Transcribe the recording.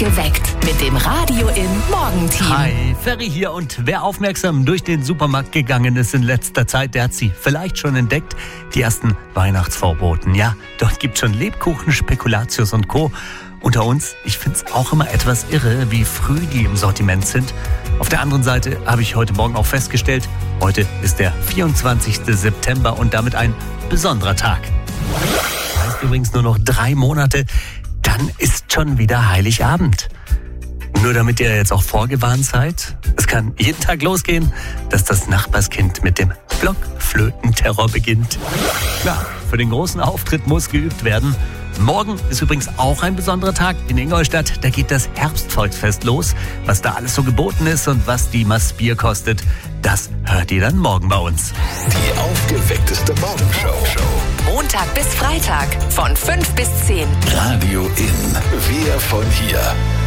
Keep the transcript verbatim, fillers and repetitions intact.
Geweckt mit dem Radio im Morgenteam. Hi, Ferry hier, und wer aufmerksam durch den Supermarkt gegangen ist in letzter Zeit, der hat sie vielleicht schon entdeckt. Die ersten Weihnachtsvorboten. Ja, dort gibt es schon Lebkuchen, Spekulatius und Co. Unter uns, ich finde es auch immer etwas irre, wie früh die im Sortiment sind. Auf der anderen Seite habe ich heute Morgen auch festgestellt, heute ist der vierundzwanzigster September und damit ein besonderer Tag. Heißt übrigens nur noch drei Monate, dann ist schon wieder Heiligabend. Nur damit ihr jetzt auch vorgewarnt seid, es kann jeden Tag losgehen, dass das Nachbarskind mit dem Blockflötenterror beginnt. Klar, für den großen Auftritt muss geübt werden. Morgen ist übrigens auch ein besonderer Tag in Ingolstadt. Da geht das Herbstvolksfest los. Was da alles so geboten ist und was die Maß Bier kostet, das hört ihr dann morgen bei uns. Die aufgeweckteste Morgenshow. Montag bis Freitag von fünf bis zehn. Radio in. Wir von hier.